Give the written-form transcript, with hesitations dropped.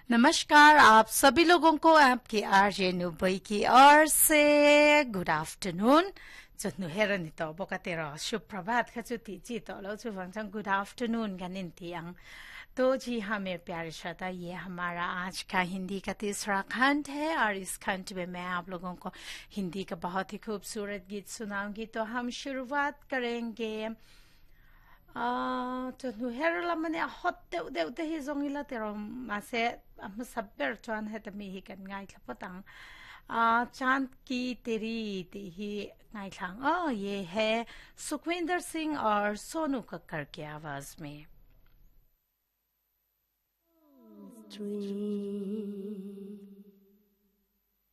नमस्कार आप सभी लोगों को आपकी आरजे नुबई की ओर से गुड आफ्टरनून चुनु हेरनी तो बकतेरो सुप्रभात खचुती जी तो लो चुफंगचंग गुड आफ्टरनून का निंतियांग तो जी हाँ मेरे प्यारे श्रोता ये हमारा आज का हिंदी का तीसरा खंड है और इस खंड में मैं आप लोगों को हिंदी का बहुत ही खूबसूरत गीत सुनाऊंगी तो हम शुरुआत करेंगे 저 누헤르라마네 헛데 우데 우데 히종일라 테로 마세 아무 sabber chuan het mi hi kan ngai thapatang चांद की तेरी ही ngai thang ये है सुखविंदर सिंह और सोनू कक्कर की आवाज में Street